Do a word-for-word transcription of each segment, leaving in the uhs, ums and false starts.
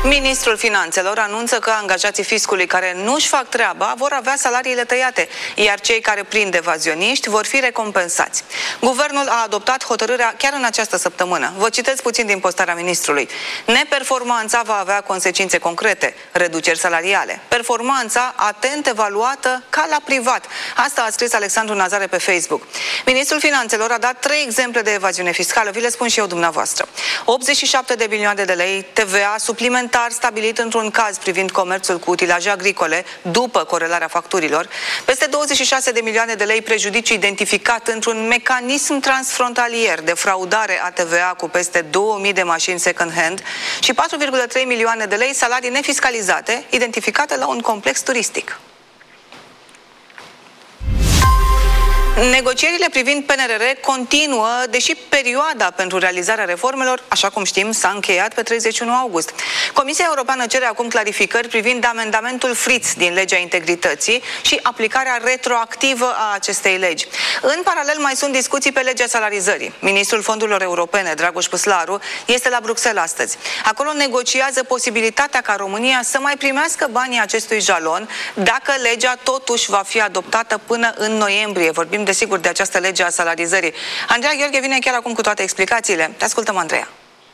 Ministrul Finanțelor anunță că angajații fiscului care nu-și fac treaba vor avea salariile tăiate, iar cei care prind evazioniști vor fi recompensați. Guvernul a adoptat hotărârea chiar în această săptămână. Vă citesc puțin din postarea ministrului. Neperformanța va avea consecințe concrete, reduceri salariale. Performanța atent evaluată ca la privat. Asta a scris Alexandru Nazare pe Facebook. Ministrul Finanțelor a dat trei exemple de evaziune fiscală. Vi le spun și eu dumneavoastră. optzeci și șapte de milioane de lei T V A suplimentar stabilit într-un caz privind comerțul cu utilaje agricole după corelarea facturilor, peste douăzeci și șase de milioane de lei prejudiciu identificat într-un mecanism transfrontalier de fraudare a T V A cu peste două mii de mașini second-hand și patru virgulă trei milioane de lei salarii nefiscalizate identificate la un complex turistic. Negocierile privind P N R R continuă, deși perioada pentru realizarea reformelor, așa cum știm, s-a încheiat pe treizeci și unu august. Comisia Europeană cere acum clarificări privind amendamentul Fritz din legea integrității și aplicarea retroactivă a acestei legi. În paralel mai sunt discuții pe legea salarizării. Ministrul Fondurilor Europene, Dragoș Păslaru, este la Bruxelles astăzi. Acolo negociază posibilitatea ca România să mai primească banii acestui jalon dacă legea totuși va fi adoptată până în noiembrie. Vorbim desigur de această lege a salarizării. Andreea Gheorghe vine chiar acum cu toate explicațiile. Te ascultăm, Andreea.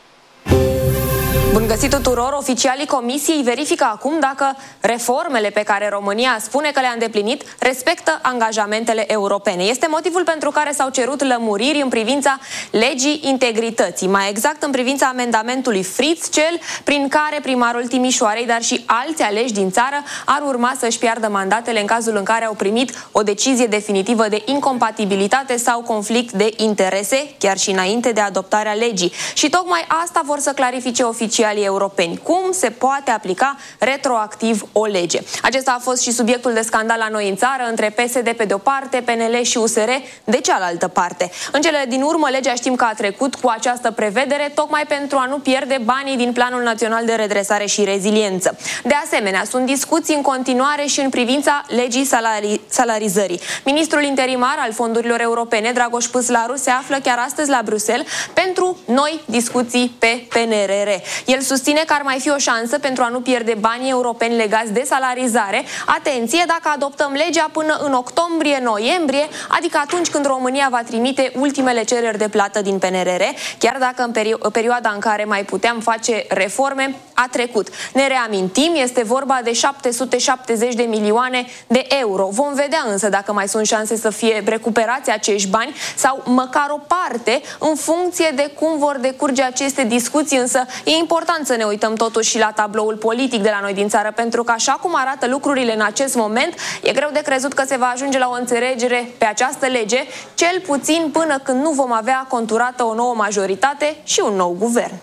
Bun găsit tuturor! Oficialii Comisiei verifică acum dacă reformele pe care România spune că le-a îndeplinit respectă angajamentele europene. Este motivul pentru care s-au cerut lămuriri în privința legii integrității, mai exact în privința amendamentului Fritz, cel prin care primarul Timișoarei, dar și alți aleși din țară ar urma să-și piardă mandatele în cazul în care au primit o decizie definitivă de incompatibilitate sau conflict de interese, chiar și înainte de adoptarea legii. Și tocmai asta vor să clarifice oficialii europeni. Cum se poate aplica retroactiv o lege? Acesta a fost și subiectul de scandal la noi în țară, între P S D pe de-o parte, P N L și U S R de cealaltă parte. În cele din urmă, legea știm că a trecut cu această prevedere tocmai pentru a nu pierde banii din Planul Național de Redresare și Reziliență. De asemenea, sunt discuții în continuare și în privința legii salari salarizării. Ministrul interimar al fondurilor europene, Dragoș Păslaru, se află chiar astăzi la Bruxelles pentru noi discuții pe P N R R. El susține că ar mai fi o șansă pentru a nu pierde banii europeni legați de salarizare. Atenție, dacă adoptăm legea până în octombrie-noiembrie, adică atunci când România va trimite ultimele cereri de plată din P N R R, chiar dacă în perio perioada în care mai puteam face reforme a trecut. Ne reamintim, este vorba de șapte sute șaptezeci de milioane de euro. Vom vedea însă dacă mai sunt șanse să fie recuperați acești bani sau măcar o parte în funcție de cum vor decurge aceste discuții, însă e important să ne uităm totuși și la tabloul politic de la noi din țară, pentru că așa cum arată lucrurile în acest moment, e greu de crezut că se va ajunge la o înțelegere pe această lege, cel puțin până când nu vom avea conturată o nouă majoritate și un nou guvern.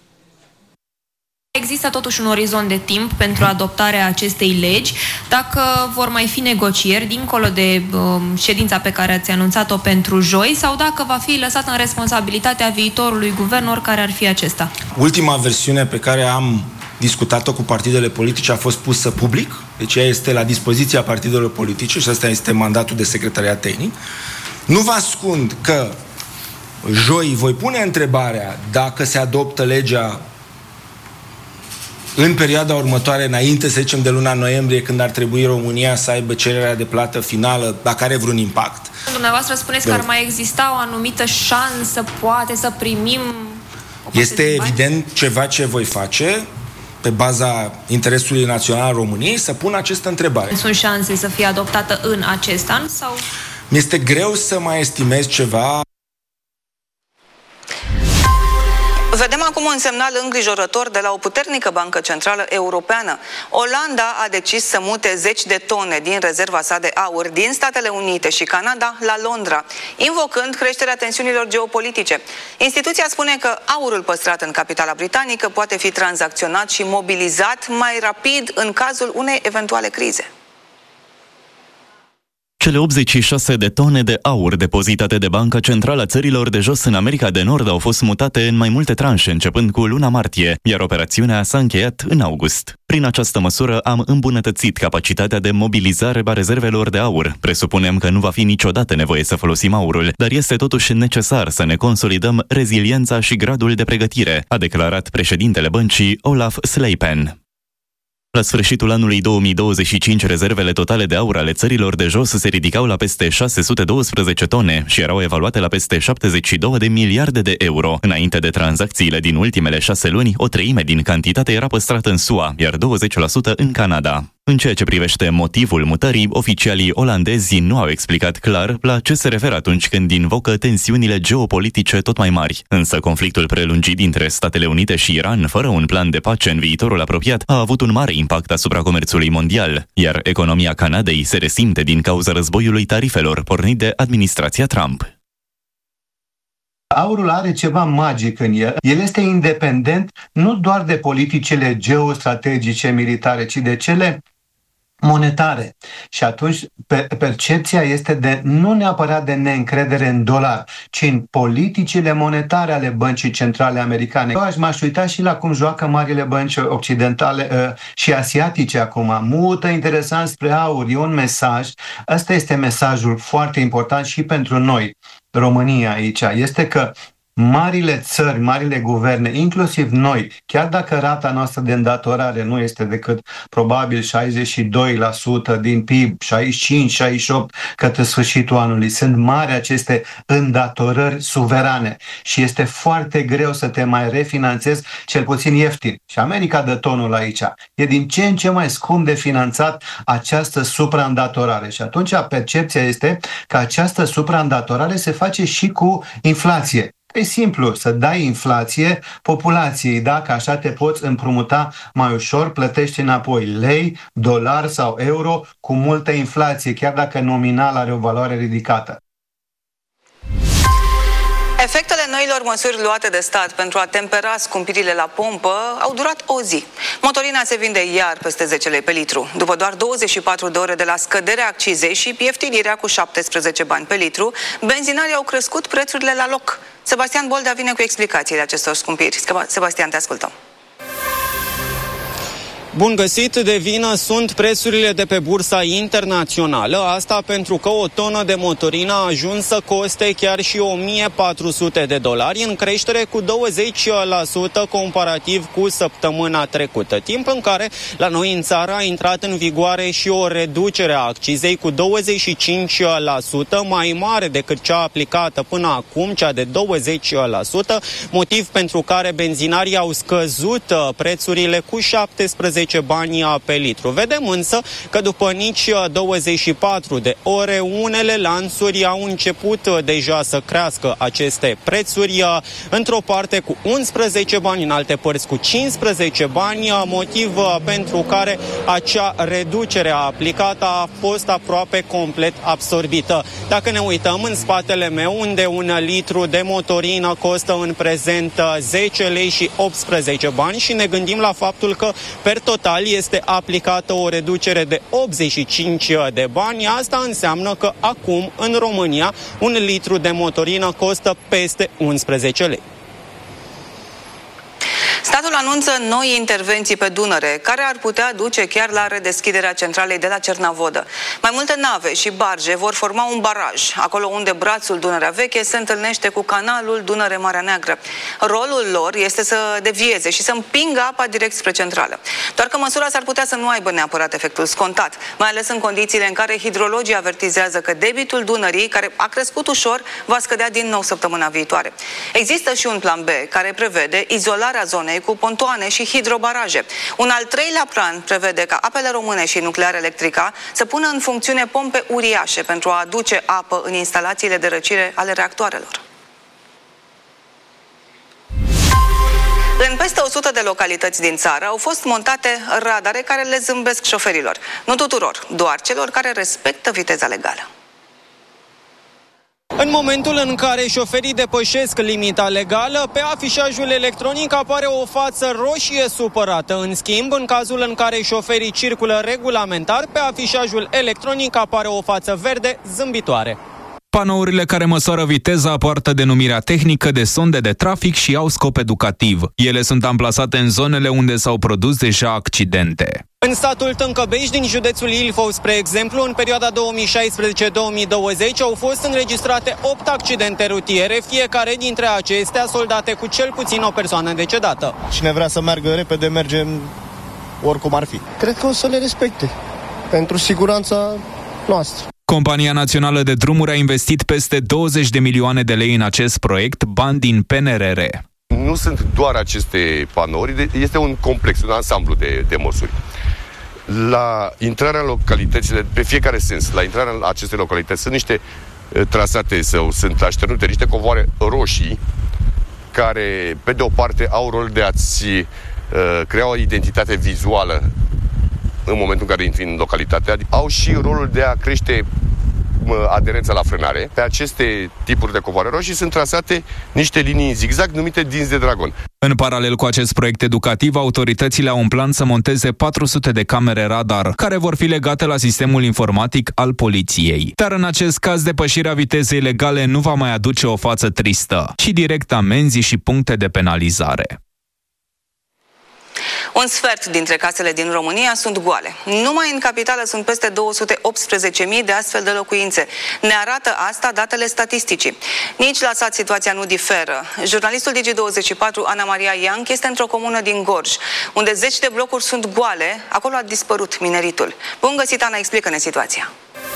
Există totuși un orizont de timp pentru adoptarea acestei legi, dacă vor mai fi negocieri dincolo de um, ședința pe care ați anunțat-o pentru joi, sau dacă va fi lăsată în responsabilitatea viitorului guvern, oricare ar fi acesta. Ultima versiune pe care am discutat-o cu partidele politice a fost pusă public, deci ea este la dispoziția partidelor politice și asta este mandatul de secretariat tehnic. Nu vă ascund că joi voi pune întrebarea dacă se adoptă legea în perioada următoare, înainte, să zicem, de luna noiembrie, când ar trebui România să aibă cererea de plată finală, dacă are vreun impact. Dumneavoastră spuneți că ar mai exista o anumită șansă, poate, să primim... Este evident ceva ce voi face, pe baza interesului național al României, să pun această întrebare. Sunt șanse să fie adoptată în acest an? Sau... Mi-este greu să mai estimez ceva. Vedem acum un semnal îngrijorător de la o puternică bancă centrală europeană. Olanda a decis să mute zeci de tone din rezerva sa de aur din Statele Unite și Canada la Londra, invocând creșterea tensiunilor geopolitice. Instituția spune că aurul păstrat în capitala britanică poate fi tranzacționat și mobilizat mai rapid în cazul unei eventuale crize. Cele optzeci și șase de tone de aur depozitate de Banca Centrală a Țărilor de Jos în America de Nord au fost mutate în mai multe tranșe, începând cu luna martie, iar operațiunea s-a încheiat în august. Prin această măsură am îmbunătățit capacitatea de mobilizare a rezervelor de aur. Presupunem că nu va fi niciodată nevoie să folosim aurul, dar este totuși necesar să ne consolidăm reziliența și gradul de pregătire, a declarat președintele băncii Olaf Sleipen. La sfârșitul anului două mii douăzeci și cinci, rezervele totale de aur ale Țărilor de Jos se ridicau la peste șase sute doisprezece tone și erau evaluate la peste șaptezeci și două de miliarde de euro. Înainte de tranzacțiile din ultimele șase luni, o treime din cantitate era păstrată în S U A, iar douăzeci la sută în Canada. În ceea ce privește motivul mutării, oficialii olandezi nu au explicat clar la ce se referă atunci când invocă tensiunile geopolitice tot mai mari. Însă conflictul prelungit dintre Statele Unite și Iran, fără un plan de pace în viitorul apropiat, a avut un mare impact asupra comerțului mondial, iar economia Canadei se resimte din cauza războiului tarifelor pornit de administrația Trump. Aurul are ceva magic în el. El este independent nu doar de politicile geostrategice militare, ci de cele monetare. Și atunci percepția este de nu neapărat de neîncredere în dolar, ci în politicile monetare ale băncii centrale americane. Eu aș m-aș uita și la cum joacă marile bănci occidentale uh, și asiatice acum. Mută interesant spre aur. E un mesaj. Ăsta este mesajul foarte important și pentru noi, România aici. Este că marile țări, marile guverne, inclusiv noi, chiar dacă rata noastră de îndatorare nu este decât probabil șaizeci și doi la sută din P I B, șaizeci și cinci șaizeci și opt la sută către sfârșitul anului, sunt mari aceste îndatorări suverane și este foarte greu să te mai refinanțezi, cel puțin ieftin. Și America dă tonul aici. E din ce în ce mai scump de finanțat această supraîndatorare și atunci percepția este că această supraîndatorare se face și cu inflație. E simplu să dai inflație populației, dacă așa te poți împrumuta mai ușor, plătești înapoi lei, dolar sau euro cu multă inflație, chiar dacă nominal are o valoare ridicată. Efectele noilor măsuri luate de stat pentru a tempera scumpirile la pompă au durat o zi. Motorina se vinde iar peste zece lei pe litru. După doar douăzeci și patru de ore de la scăderea accizei și ieftinirea cu șaptesprezece bani pe litru, benzinarii au crescut prețurile la loc. Sebastian Boldea vine cu explicațiile acestor scumpiri. Sebastian, te ascultăm. Bun găsit, de vină sunt prețurile de pe bursa internațională, asta pentru că o tonă de motorină a ajuns să coste chiar și o mie patru sute de dolari, în creștere cu douăzeci la sută comparativ cu săptămâna trecută, timp în care la noi în țară a intrat în vigoare și o reducere a accizei cu douăzeci și cinci la sută, mai mare decât cea aplicată până acum, cea de douăzeci la sută, motiv pentru care benzinarii au scăzut prețurile cu șaptesprezece bani pe litru. Vedem însă că după nici douăzeci și patru de ore, unele lanțuri au început deja să crească aceste prețuri, într-o parte cu unsprezece bani, în alte părți cu cincisprezece bani, motiv pentru care acea reducere aplicată a fost aproape complet absorbită. Dacă ne uităm în spatele meu, unde un litru de motorină costă în prezent zece lei și optsprezece bani și ne gândim la faptul că per total este aplicată o reducere de optzeci și cinci de bani. Asta înseamnă că acum în România un litru de motorină costă peste unsprezece lei. Statul anunță noi intervenții pe Dunăre, care ar putea duce chiar la redeschiderea centralei de la Cernavodă. Mai multe nave și barge vor forma un baraj, acolo unde brațul Dunărea Veche se întâlnește cu canalul Dunăre-Marea Neagră. Rolul lor este să devieze și să împingă apa direct spre centrală. Doar că măsura s-ar putea să nu aibă neapărat efectul scontat, mai ales în condițiile în care hidrologii avertizează că debitul Dunării, care a crescut ușor, va scădea din nou săptămâna viitoare. Există și un plan B care prevede izolarea zonei cu pontoane și hidrobaraje. Un al treilea plan prevede ca Apele Române și Nuclear Electrica să pună în funcțiune pompe uriașe pentru a aduce apă în instalațiile de răcire ale reactoarelor. În peste o sută de localități din țară au fost montate radare care le zâmbesc șoferilor. Nu tuturor, doar celor care respectă viteza legală. În momentul în care șoferii depășesc limita legală, pe afișajul electronic apare o față roșie supărată. În schimb, în cazul în care șoferii circulă regulamentar, pe afișajul electronic apare o față verde zâmbitoare. Panourile care măsoară viteza poartă denumirea tehnică de sonde de trafic și au scop educativ. Ele sunt amplasate în zonele unde s-au produs deja accidente. În satul Tâncăbești, din județul Ilfov, spre exemplu, în perioada două mii șaisprezece două mii douăzeci au fost înregistrate opt accidente rutiere, fiecare dintre acestea soldate cu cel puțin o persoană decedată. Cine vrea să meargă repede, merge oricum ar fi. Cred că o să le respecte, pentru siguranța noastră. Compania Națională de Drumuri a investit peste douăzeci de milioane de lei în acest proiect, bani din P N R R. Nu sunt doar aceste panouri, este un complex, un ansamblu de, de măsuri. La intrarea în localitățile, pe fiecare sens, la intrarea în aceste localități sunt niște trasate sau sunt așternute niște covoare roșii care, pe de o parte, au rol de a-ți uh, crea o identitate vizuală în momentul în care intri în localitate, adică au și rolul de a crește aderența la frânare. Pe aceste tipuri de covoare roșii sunt trasate niște linii în zigzag numite dinți de dragon. În paralel cu acest proiect educativ, autoritățile au în plan să monteze patru sute de camere radar, care vor fi legate la sistemul informatic al poliției. Dar în acest caz, depășirea vitezei legale nu va mai aduce o față tristă, ci direct amenzi și puncte de penalizare. Un sfert dintre casele din România sunt goale. Numai în capitală sunt peste două sute optsprezece mii de astfel de locuințe. Ne arată asta datele statisticii. Nici la sat situația nu diferă. Jurnalistul Digi douăzeci și patru, Ana Maria Ianc, este într-o comună din Gorj, unde zeci de blocuri sunt goale. Acolo a dispărut mineritul. Bun găsit, Ana, explică-ne situația.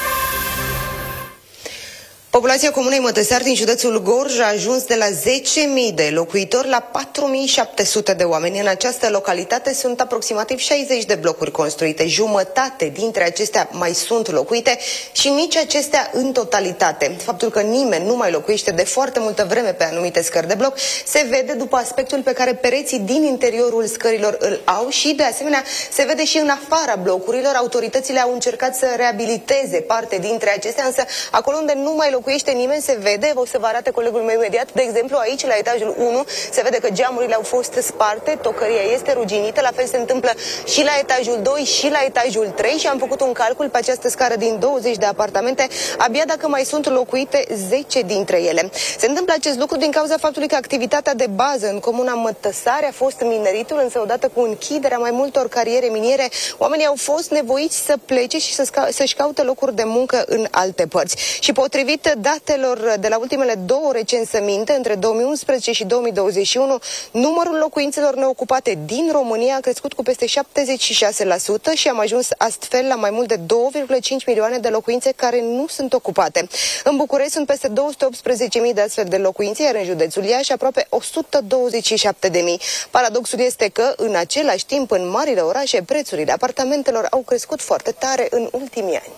Populația comunei Mătăsar din județul Gorj a ajuns de la zece mii de locuitori la patru mii șapte sute de oameni. În această localitate sunt aproximativ șaizeci de blocuri construite. Jumătate dintre acestea mai sunt locuite și nici acestea în totalitate. Faptul că nimeni nu mai locuiește de foarte multă vreme pe anumite scări de bloc se vede după aspectul pe care pereții din interiorul scărilor îl au și, de asemenea, se vede și în afara blocurilor. Autoritățile au încercat să reabiliteze parte dintre acestea, însă acolo unde nu mai locuiește nimeni se vede, o să vă arate colegul meu imediat, de exemplu aici la etajul unu se vede că geamurile au fost sparte, tocăria este ruginită, la fel se întâmplă și la etajul doi și la etajul trei și am făcut un calcul pe această scară din douăzeci de apartamente, abia dacă mai sunt locuite zece dintre ele. Se întâmplă acest lucru din cauza faptului că activitatea de bază în comuna Mătăsare a fost mineritul, însă odată cu închiderea mai multor cariere miniere, oamenii au fost nevoiți să plece și să-și caute locuri de muncă în alte părți. Și potrivit datelor de la ultimele două recensăminte, între două mii unsprezece și două mii douăzeci și unu, numărul locuințelor neocupate din România a crescut cu peste șaptezeci și șase la sută și am ajuns astfel la mai mult de două virgulă cinci milioane de locuințe care nu sunt ocupate. În București sunt peste două sute optsprezece mii de astfel de locuințe, iar în județul Iași aproape o sută douăzeci și șapte de mii. Paradoxul este că, în același timp, în marile orașe, prețurile apartamentelor au crescut foarte tare în ultimii ani.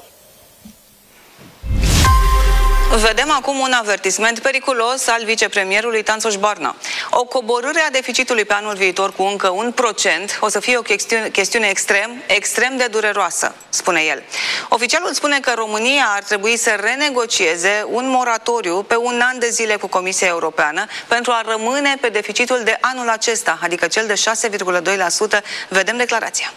Vedem acum un avertisment periculos al vicepremierului Tanțoș Barna. O coborâre a deficitului pe anul viitor cu încă un procent o să fie o chestiune, chestiune extrem, extrem de dureroasă, spune el. Oficialul spune că România ar trebui să renegocieze un moratoriu pe un an de zile cu Comisia Europeană pentru a rămâne pe deficitul de anul acesta, adică cel de șase virgulă doi la sută. Vedem declarația.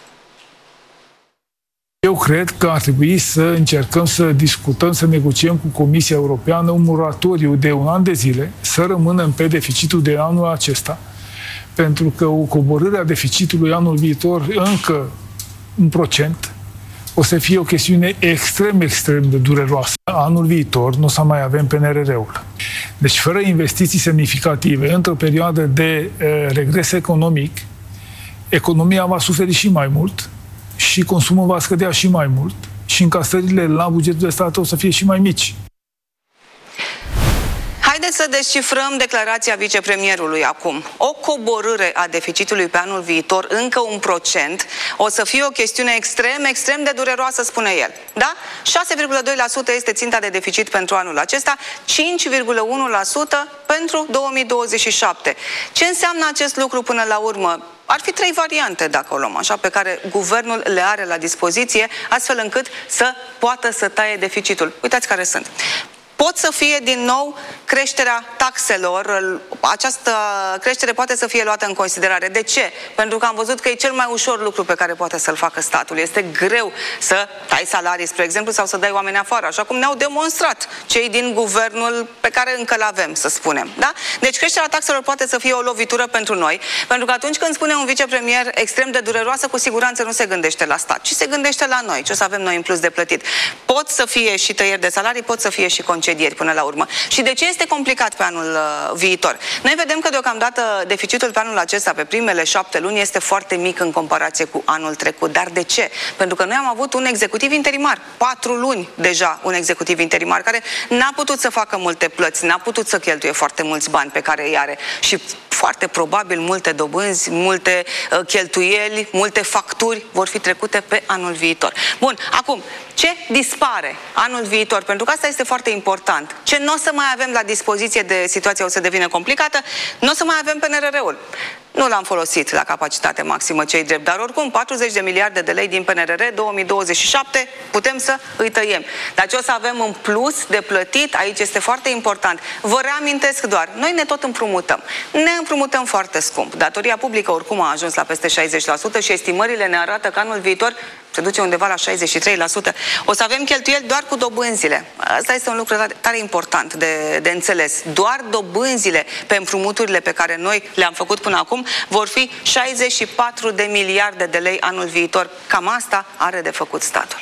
Eu cred că ar trebui să încercăm să discutăm, să negociem cu Comisia Europeană un moratoriu de un an de zile, să rămânem pe deficitul de anul acesta, pentru că o coborâre a deficitului anul viitor încă un procent o să fie o chestiune extrem, extrem de dureroasă. Anul viitor nu o să mai avem P N R R-ul. Deci fără investiții semnificative, într-o perioadă de uh, regres economic, economia va suferi și mai mult, și consumul va scădea și mai mult și încasările la bugetul de stat o să fie și mai mici. Haideți să descifrăm declarația vicepremierului acum. O coborâre a deficitului pe anul viitor, încă un procent, o să fie o chestiune extrem, extrem de dureroasă, spune el. Da? șase virgulă doi la sută este ținta de deficit pentru anul acesta, cinci virgulă unu la sută pentru două mii douăzeci și șapte. Ce înseamnă acest lucru până la urmă? Ar fi trei variante, dacă o luăm așa, pe care guvernul le are la dispoziție, astfel încât să poată să taie deficitul. Uitați care sunt. pot să fie din nou creșterea taxelor. Această creștere poate să fie luată în considerare. De ce? Pentru că am văzut că e cel mai ușor lucru pe care poate să-l facă statul. Este greu să tai salarii, spre exemplu, sau să dai oameni afară, așa cum ne-au demonstrat cei din guvernul pe care încă l-avem, să spunem. Da? Deci creșterea taxelor poate să fie o lovitură pentru noi, pentru că atunci când spune un vicepremier extrem de dureroasă, cu siguranță nu se gândește la stat, ci se gândește la noi, ce o să avem noi în plus de plătit. Pot să fie și tăieri de salarii, pot să fie și concedieri până la urmă. Și de ce este complicat pe anul uh, viitor? Noi vedem că deocamdată deficitul pe anul acesta, pe primele șapte luni, este foarte mic în comparație cu anul trecut. Dar de ce? Pentru că noi am avut un executiv interimar, patru luni deja un executiv interimar, care n-a putut să facă multe plăți, n-a putut să cheltuie foarte mulți bani pe care îi are și foarte probabil multe dobânzi, multe uh, cheltuieli, multe facturi vor fi trecute pe anul viitor. Bun, acum, ce dispare anul viitor? Pentru că asta este foarte important. Ce nu o să mai avem la dispoziție de situația o să devină complicată? Nu o să mai avem P N R R-ul. Nu l-am folosit la capacitate maximă, cei drept, dar oricum patruzeci de miliarde de lei din P N R R două mii douăzeci și șapte putem să îi tăiem. Dar ce o să avem în plus de plătit, aici este foarte important. Vă reamintesc doar, noi ne tot împrumutăm. Ne împrumutăm foarte scump. Datoria publică oricum a ajuns la peste șaizeci la sută și estimările ne arată că anul viitor se duce undeva la șaizeci și trei la sută. O să avem cheltuieli doar cu dobânzile. Asta este un lucru tare, tare important de, de înțeles. Doar dobânzile pe împrumuturile pe care noi le-am făcut până acum vor fi șaizeci și patru de miliarde de lei anul viitor. Cam asta are de făcut statul.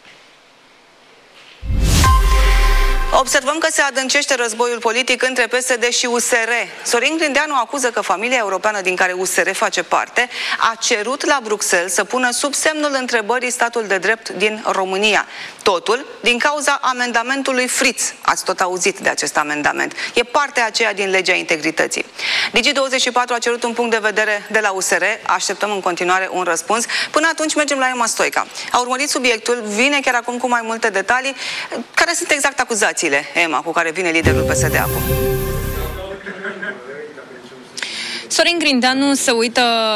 Observăm că se adâncește războiul politic între P S D și U S R. Sorin Grindeanu acuză că familia europeană din care U S R face parte a cerut la Bruxelles să pună sub semnul întrebării statul de drept din România. Totul din cauza amendamentului Fritz. Ați tot auzit de acest amendament. E partea aceea din legea integrității. Digi douăzeci și patru a cerut un punct de vedere de la U S R. Așteptăm în continuare un răspuns. Până atunci mergem la Emma Stoica. A urmărit subiectul, vine chiar acum cu mai multe detalii. Care sunt exact acuzații? Emma, cu care vine liderul P S D acum? Sorin Grindeanu se uită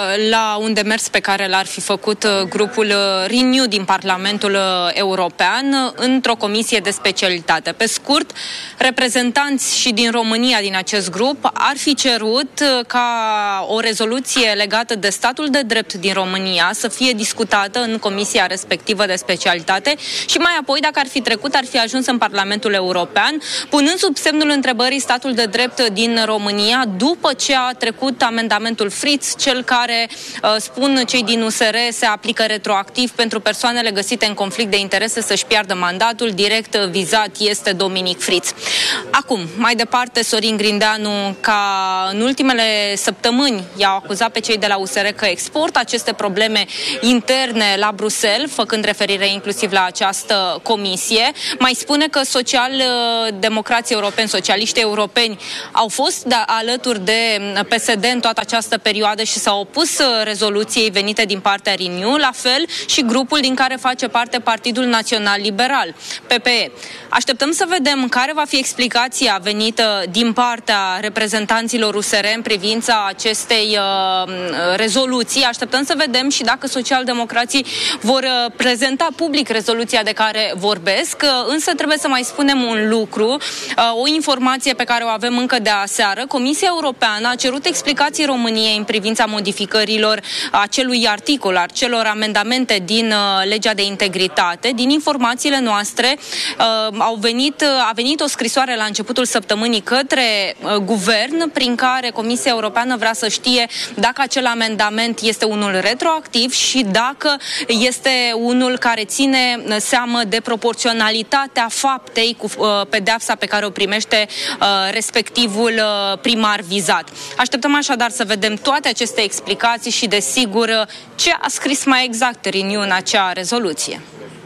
la un demers pe care l-ar fi făcut grupul Renew din Parlamentul European într-o comisie de specialitate. Pe scurt, reprezentanți și din România din acest grup ar fi cerut ca o rezoluție legată de statul de drept din România să fie discutată în comisia respectivă de specialitate și mai apoi, dacă ar fi trecut, ar fi ajuns în Parlamentul European, punând sub semnul întrebării statul de drept din România după ce a trecut amendamentul Fritz, cel care, uh, spun cei din U S R, se aplică retroactiv pentru persoanele găsite în conflict de interese să-și piardă mandatul. Direct vizat este Dominic Fritz. Acum, mai departe, Sorin Grindeanu, ca în ultimele săptămâni i-au acuzat pe cei de la U S R că exportă aceste probleme interne la Bruxelles, făcând referire inclusiv la această comisie. Mai spune că social-democrații europeni, socialiști europeni, au fost de alături de P S D în toată această perioadă și s-au opus rezoluției venite din partea Renew, la fel și grupul din care face parte Partidul Național Liberal, P P E. Așteptăm să vedem care va fi explicația venită din partea reprezentanților U S R în privința acestei uh, rezoluții. Așteptăm să vedem și dacă socialdemocrații vor uh, prezenta public rezoluția de care vorbesc, uh, însă trebuie să mai spunem un lucru, uh, o informație pe care o avem încă de aseară. Comisia Europeană a cerut explicații României în privința modificărilor acelui articol, acelor amendamente din uh, legea de integritate. Din informațiile noastre uh, au venit, uh, a venit o scrisoare la începutul săptămânii către uh, guvern, prin care Comisia Europeană vrea să știe dacă acel amendament este unul retroactiv și dacă este unul care ține seamă de proporționalitatea faptei cu uh, pedeapsa pe care o primește uh, respectivul uh, primar vizat. Așteptăm așadar să vedem toate aceste explicații și, desigur, ce a scris mai exact Renew în acea rezoluție.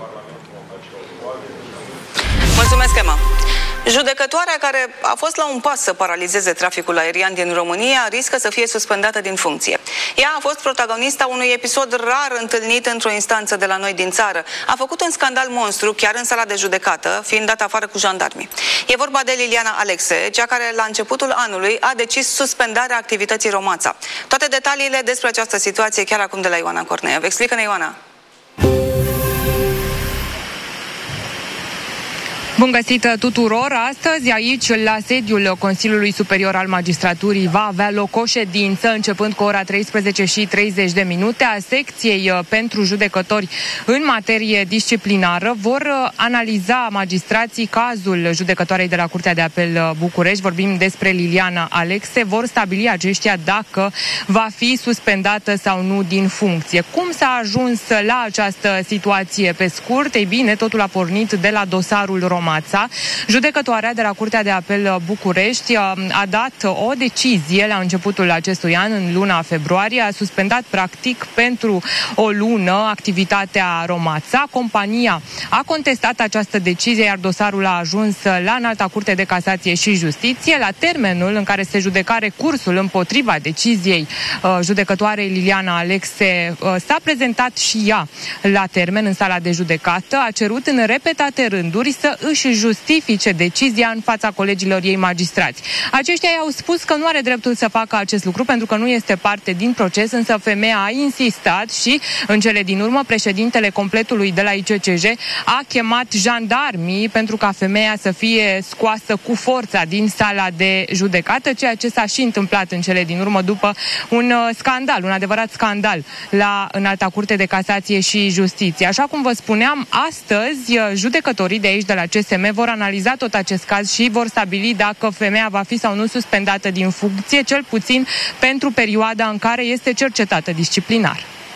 Mulțumesc, Emma. Judecătoarea care a fost la un pas să paralizeze traficul aerian din România riscă să fie suspendată din funcție. Ea a fost protagonista unui episod rar întâlnit într-o instanță de la noi din țară. A făcut un scandal monstru chiar în sala de judecată, fiind dat afară cu jandarmii. E vorba de Liliana Alexe, cea care la începutul anului a decis suspendarea activității Romața. Toate detaliile despre această situație chiar acum de la Ioana Corneev. Explică-ne, Ioana. Bun găsit tuturor! Astăzi, aici, la sediul Consiliului Superior al Magistraturii, va avea loc o ședință, începând cu ora treisprezece și treizeci de minute, a secției pentru judecători în materie disciplinară. Vor analiza magistrații cazul judecătoarei de la Curtea de Apel București. Vorbim despre Liliana Alexe. Vor stabili aceștia dacă va fi suspendată sau nu din funcție. Cum s-a ajuns la această situație pe scurt? Ei bine, totul a pornit de la dosarul Romața. Judecătoarea de la Curtea de Apel București a dat o decizie la începutul acestui an, în luna februarie, a suspendat practic pentru o lună activitatea Romața. Compania a contestat această decizie, iar dosarul a ajuns la Înalta Curte de Casație și Justiție. La termenul în care se judeca recursul împotriva deciziei judecătoarei Liliana Alexe, s-a prezentat și ea la termen în sala de judecată, a cerut în repetate rânduri să își justifice decizia în fața colegilor ei magistrați. Aceștia i-au spus că nu are dreptul să facă acest lucru pentru că nu este parte din proces, însă femeia a insistat și, în cele din urmă, președintele completului de la I C C J a chemat jandarmii pentru ca femeia să fie scoasă cu forța din sala de judecată, ceea ce s-a și întâmplat în cele din urmă după un scandal, un adevărat scandal la Înalta Curte de Casație și Justiție. Așa cum vă spuneam, astăzi judecătorii de aici, de la C S M, vor analiza tot acest caz și vor stabili dacă femeia va fi sau nu suspendată din funcție, cel puțin pentru perioada în care este cercetată disciplinar.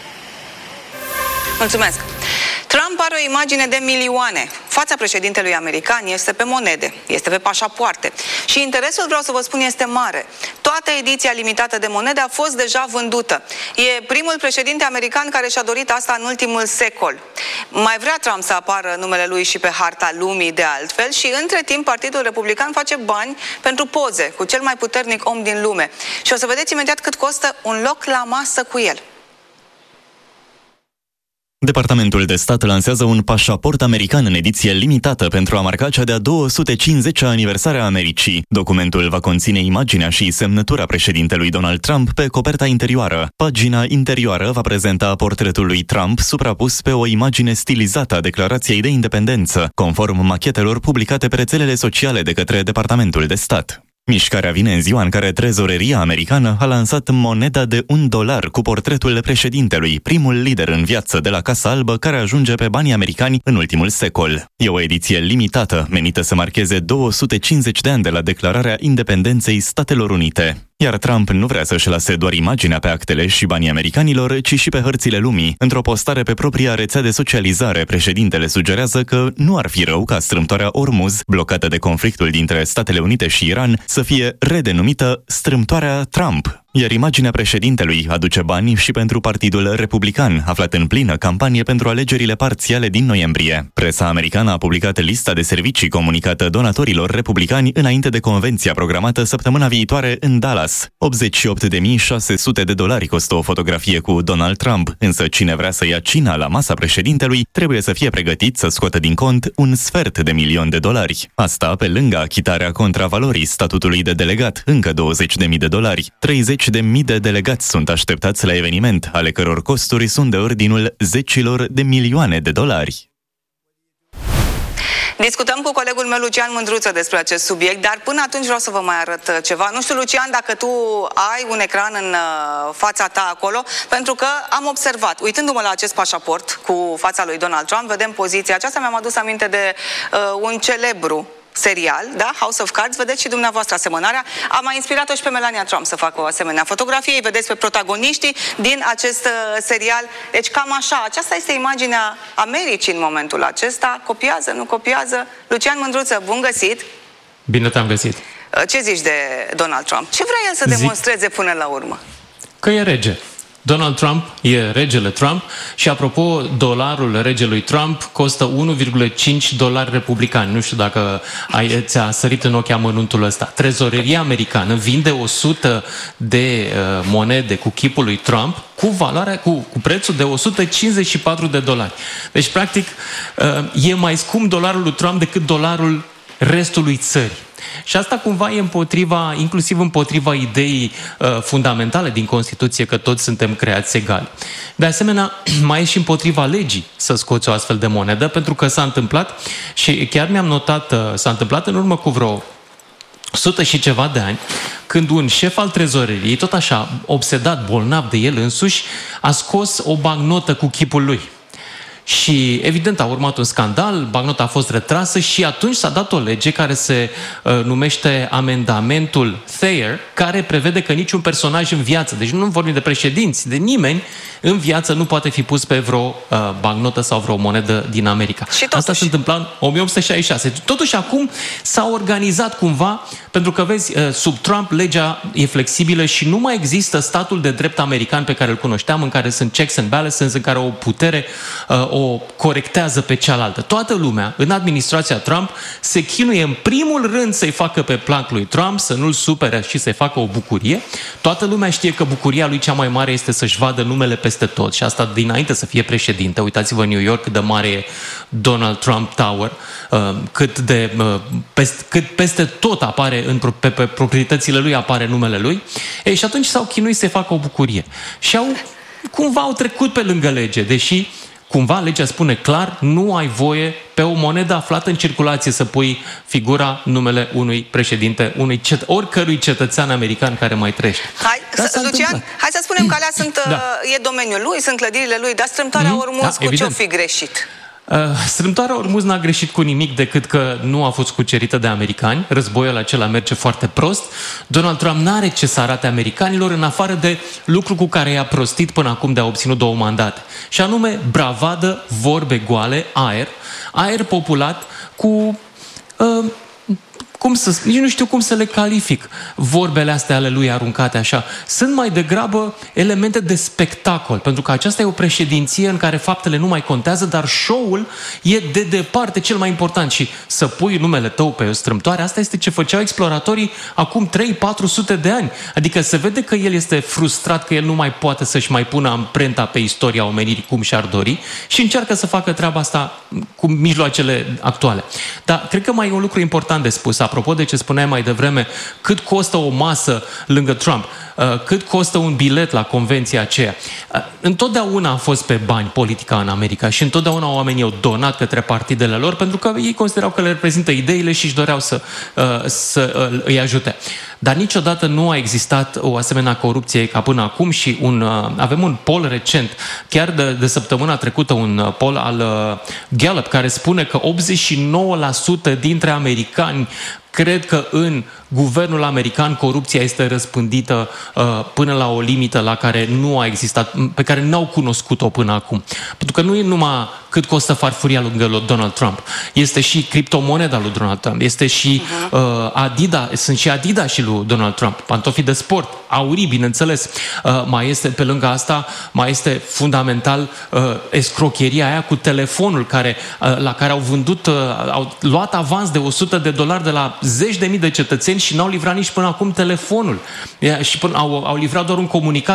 Mulțumesc! Trump are o imagine de milioane. Fața președintelui american este pe monede, este pe pașapoarte. Și interesul, vreau să vă spun, este mare. Toată ediția limitată de monede a fost deja vândută. E primul președinte american care și-a dorit asta în ultimul secol. Mai vrea Trump să apară numele lui și pe harta lumii de altfel și între timp Partidul Republican face bani pentru poze cu cel mai puternic om din lume. Și o să vedeți imediat cât costă un loc la masă cu el. Departamentul de Stat lansează un pașaport american în ediție limitată pentru a marca cea de-a două sute cincizecea aniversare a Americii. Documentul va conține imaginea și semnătura președintelui Donald Trump pe coperta interioară. Pagina interioară va prezenta portretul lui Trump suprapus pe o imagine stilizată a Declarației de Independență, conform machetelor publicate pe rețelele sociale de către Departamentul de Stat. Mișcarea vine în ziua în care trezoreria americană a lansat moneda de un dolar cu portretul președintelui, primul lider în viață de la Casa Albă care ajunge pe banii americani în ultimul secol. E o ediție limitată, menită să marcheze două sute cincizeci de ani de la declararea independenței Statelor Unite. Iar Trump nu vrea să-și lase doar imaginea pe actele și banii americanilor, ci și pe hărțile lumii. Într-o postare pe propria rețea de socializare, președintele sugerează că nu ar fi rău ca strâmtoarea Ormuz, blocată de conflictul dintre Statele Unite și Iran, să fie redenumită strâmtoarea Trump. Iar imaginea președintelui aduce bani și pentru Partidul Republican, aflat în plină campanie pentru alegerile parțiale din noiembrie. Presa americană a publicat lista de servicii comunicată donatorilor republicani înainte de convenția programată săptămâna viitoare în Dallas. optzeci și opt de mii șase sute de dolari costă o fotografie cu Donald Trump, însă cine vrea să ia cina la masa președintelui trebuie să fie pregătit să scoată din cont un sfert de milion de dolari. Asta pe lângă achitarea contravalorii statutului de delegat, încă douăzeci de mii de dolari. treizeci de mii de delegați sunt așteptați la eveniment, ale căror costuri sunt de ordinul zecilor de milioane de dolari. Discutăm cu colegul meu Lucian Mândruță despre acest subiect, dar până atunci vreau să vă mai arăt ceva. Nu știu, Lucian, dacă tu ai un ecran în fața ta acolo, pentru că am observat, uitându-mă la acest pașaport cu fața lui Donald Trump, vedem poziția aceasta, mi-am adus aminte de uh, un celebru serial, da? House of Cards, vedeți și dumneavoastră asemănarea. A mai inspirat-o și pe Melania Trump să facă o asemenea fotografie. Îi vedeți pe protagoniștii din acest uh, serial. Deci cam așa. Aceasta este imaginea Americii în momentul acesta. Copiază, nu copiază? Lucian Mândruță, bun găsit! Bine te-am găsit! Uh, ce zici de Donald Trump? Ce vrea el să Zic... demonstreze până la urmă? Că e rege. Donald Trump e regele Trump și, apropo, dolarul regelui Trump costă unu virgulă cinci dolari republicani. Nu știu dacă ai, ți-a sărit în ochi amănuntul ăsta. Trezoreria americană vinde o sută de uh, monede cu chipul lui Trump cu valoarea, cu, cu prețul de o sută cincizeci și patru de dolari. Deci, practic, uh, e mai scump dolarul lui Trump decât dolarul restului țării. Și asta cumva e împotriva, inclusiv împotriva ideii uh, fundamentale din Constituție că toți suntem creați egali. De asemenea, mai e și împotriva legii să scoți o astfel de monedă, pentru că s-a întâmplat și chiar mi-am notat, uh, s-a întâmplat în urmă cu vreo sută și ceva de ani, când un șef al trezoreriei, tot așa obsedat, bolnav de el însuși, a scos o bancnotă cu chipul lui. Și evident a urmat un scandal, bancnota a fost retrasă și atunci s-a dat o lege care se uh, numește amendamentul Thayer, care prevede că niciun personaj în viață, deci nu vorbim de președinți, de nimeni în viață nu poate fi pus pe vreo uh, bancnotă sau vreo monedă din America. Și asta se întâmpla în o mie opt sute șaizeci și șase. Totuși acum s-a organizat cumva, pentru că vezi, uh, sub Trump legea e flexibilă și nu mai există statul de drept american pe care îl cunoșteam, în care sunt checks and balances, în care o putere uh, o corectează pe cealaltă. Toată lumea, în administrația Trump, se chinuie în primul rând să-i facă pe plac lui Trump, să nu-l supere și să-i facă o bucurie. Toată lumea știe că bucuria lui cea mai mare este să-și vadă numele peste tot și asta dinainte să fie președinte. Uitați-vă în New York cât de mare e Donald Trump Tower, cât de peste, cât peste tot apare, în, pe, pe proprietățile lui apare numele lui. Ei, și atunci s-au chinuit să-i facă o bucurie. Și au, cumva au trecut pe lângă lege, deși cumva legea spune clar, nu ai voie pe o monedă aflată în circulație să pui figura, numele unui președinte, unui cet- oricărui cetățean american care mai trăiește. Hai, să, Lucian, hai să spunem că alea sunt, da. e domeniul lui, sunt clădirile lui, dar strâmtoarea mm-hmm. Ormuz, da, cu evident. Ce-o fi greșit? Uh, strâmtoarea Ormuz n-a greșit cu nimic decât că nu a fost cucerită de americani. Războiul acela merge foarte prost. Donald Trump n-are ce să arate americanilor în afară de lucru cu care i-a prostit până acum de a obținut două mandate. Și anume bravadă, vorbe goale, aer, aer populat cu... Uh, cum să, nici nu știu cum să le calific vorbele astea ale lui aruncate așa. Sunt mai degrabă elemente de spectacol, pentru că aceasta e o președinție în care faptele nu mai contează, dar show-ul e de departe cel mai important și să pui numele tău pe o strâmtoare, asta este ce făceau exploratorii acum trei patru sute de ani. Adică se vede că el este frustrat, că el nu mai poate să-și mai pună amprenta pe istoria omenirii cum și-ar dori și încearcă să facă treaba asta cu mijloacele actuale. Dar cred că mai e un lucru important de spus. Apropo de ce spuneai mai devreme, cât costă o masă lângă Trump, cât costă un bilet la convenția aceea. Întotdeauna a fost pe bani politica în America și întotdeauna oamenii au donat către partidele lor pentru că ei considerau că le reprezintă ideile și își doreau să, să îi ajute. Dar niciodată nu a existat o asemenea corupție ca până acum și un, avem un poll recent, chiar de, de săptămâna trecută, un poll al Gallup care spune că optzeci și nouă la sută dintre americani cred că în guvernul american corupția este răspândită uh, până la o limită la care nu a existat, pe care n-au cunoscut-o până acum. Pentru că nu e numai cât costă farfuria lângă Donald Trump. Este și criptomoneda lui Donald Trump. Este și uh, Adidas, sunt și Adidas și lui Donald Trump. Pantofii de sport, aurii, bineînțeles. Uh, mai este, pe lângă asta, mai este fundamental uh, escrocheria aia cu telefonul care, uh, la care au vândut, uh, au luat avans de o sută de dolari de la zeci de mii de cetățeni și n-au livrat nici până acum telefonul. Și până, au, au livrat doar un comunicat